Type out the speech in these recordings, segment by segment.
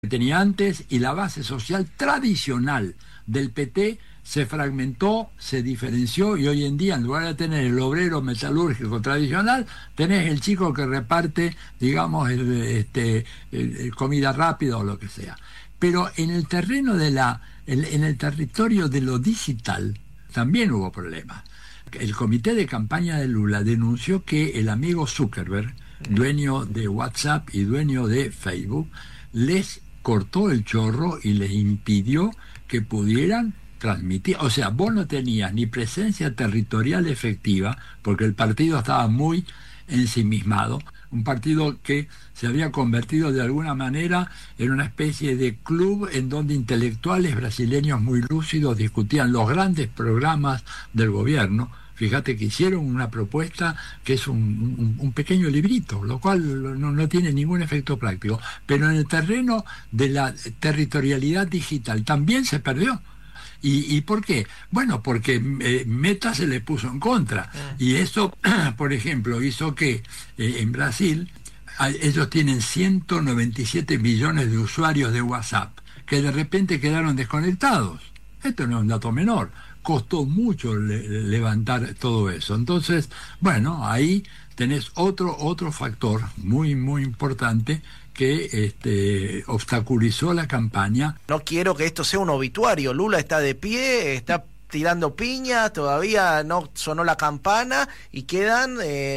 que tenía antes, y la base social tradicional del PT se fragmentó, se diferenció, y hoy en día, en lugar de tener el obrero metalúrgico tradicional, tenés el chico que reparte, digamos, el comida rápida o lo que sea. Pero en el terreno en el territorio de lo digital también hubo problemas. El comité de campaña de Lula denunció que el amigo Zuckerberg, dueño de WhatsApp y dueño de Facebook, les cortó el chorro y les impidió que pudieran transmitir. O sea, vos no tenías ni presencia territorial efectiva, porque el partido estaba muy ensimismado, un partido que se había convertido de alguna manera en una especie de club en donde intelectuales brasileños muy lúcidos discutían los grandes programas del gobierno. Fíjate que hicieron una propuesta que es un pequeño librito, lo cual no tiene ningún efecto práctico. Pero en el terreno de la territorialidad digital también se perdió. ¿Y por qué? Bueno, porque Meta se le puso en contra. Y eso, por ejemplo, hizo que en Brasil ellos tienen 197 millones de usuarios de WhatsApp que de repente quedaron desconectados. Esto no es un dato menor. Costó mucho levantar todo eso. Entonces, bueno, ahí tenés otro factor muy, muy importante que obstaculizó la campaña. No quiero que esto sea un obituario. Lula está de pie, está tirando piña, todavía no sonó la campana y quedan,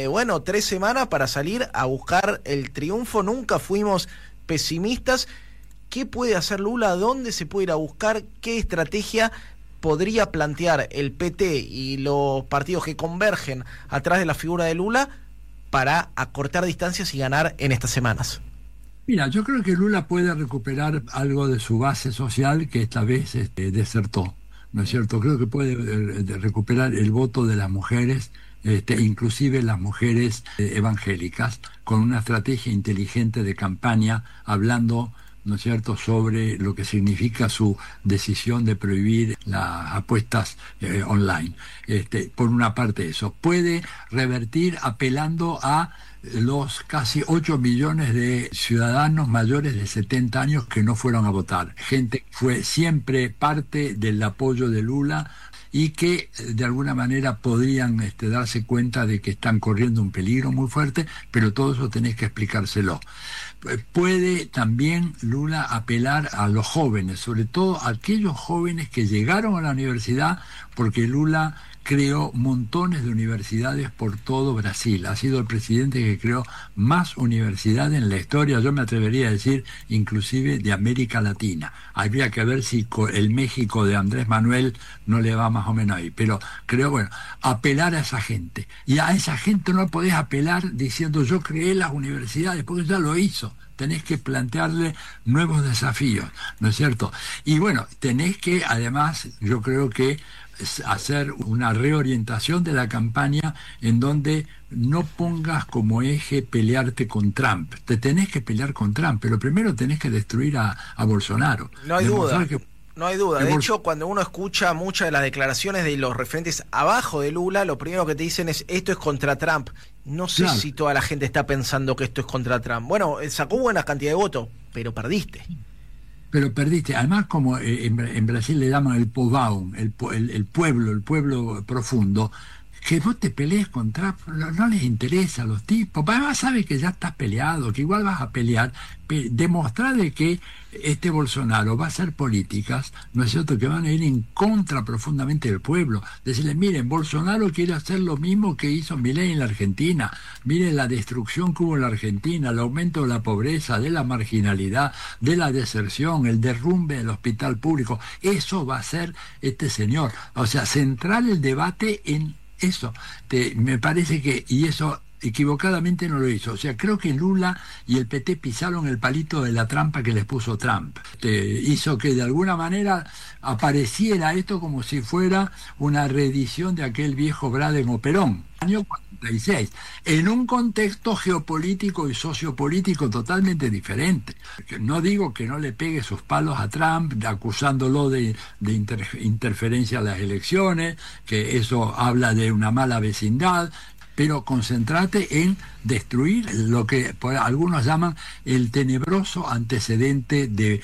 3 semanas para salir a buscar el triunfo. Nunca fuimos pesimistas. ¿Qué puede hacer Lula? ¿Dónde se puede ir a buscar? ¿Qué estrategia podría plantear el PT y los partidos que convergen atrás de la figura de Lula para acortar distancias y ganar en estas semanas? Mira, yo creo que Lula puede recuperar algo de su base social que esta vez desertó, ¿no es cierto? Creo que puede recuperar el voto de las mujeres, inclusive las mujeres evangélicas, con una estrategia inteligente de campaña, hablando, ¿no es cierto?, sobre lo que significa su decisión de prohibir las apuestas online. Por una parte eso. Puede revertir apelando a los casi 8 millones de ciudadanos mayores de 70 años que no fueron a votar. Gente que fue siempre parte del apoyo de Lula y que de alguna manera podrían darse cuenta de que están corriendo un peligro muy fuerte, pero todo eso tenés que explicárselo. Puede también Lula apelar a los jóvenes, sobre todo a aquellos jóvenes que llegaron a la universidad, porque Lula creó montones de universidades por todo Brasil. Ha sido el presidente que creó más universidades en la historia, yo me atrevería a decir, inclusive de América Latina. Habría que ver si el México de Andrés Manuel no le va más o menos ahí. Pero creo, apelar a esa gente. Y a esa gente no podés apelar diciendo yo creé las universidades, porque ya lo hizo. Tenés que plantearle nuevos desafíos, ¿no es cierto? Y tenés que, además, yo creo que hacer una reorientación de la campaña en donde no pongas como eje pelearte con Trump. Te tenés que pelear con Trump, pero primero tenés que destruir a Bolsonaro. No hay duda. No hay duda. De hecho, cuando uno escucha muchas de las declaraciones de los referentes abajo de Lula, lo primero que te dicen es esto es contra Trump. No sé si toda la gente está pensando que esto es contra Trump. Bueno, sacó buena cantidad de votos, pero perdiste. Pero perdiste. Además, como en Brasil le llaman el povão, el pueblo profundo, que vos te pelees con Trump no les interesa a los tipos. Además sabes que ya estás peleado, que igual vas a pelear. Demostrar de que Bolsonaro va a hacer políticas, ¿no es cierto?, que van a ir en contra profundamente del pueblo. Decirle, miren, Bolsonaro quiere hacer lo mismo que hizo Milei en la Argentina. Miren la destrucción que hubo en la Argentina, el aumento de la pobreza, de la marginalidad, de la deserción, el derrumbe del hospital público. Eso va a hacer este señor. O sea, centrar el debate en eso. Me parece que, y eso equivocadamente no lo hizo. O sea, creo que Lula y el PT pisaron el palito de la trampa que les puso Trump. Hizo que de alguna manera apareciera esto como si fuera una reedición de aquel viejo Braden o Perón, año 46, en un contexto geopolítico y sociopolítico totalmente diferente. No digo que no le pegue sus palos a Trump, acusándolo de interferencia a las elecciones, que eso habla de una mala vecindad. pero concentrate en destruir lo que algunos llaman el tenebroso antecedente de